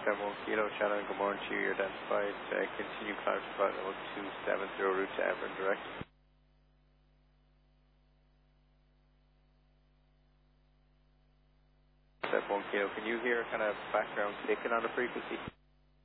71 Kilo, Shannon, good morning to you. You're identified. Continue climb to flight level 270 route to Everett direct. 71 Kilo, can you hear kind of background clicking on the frequency?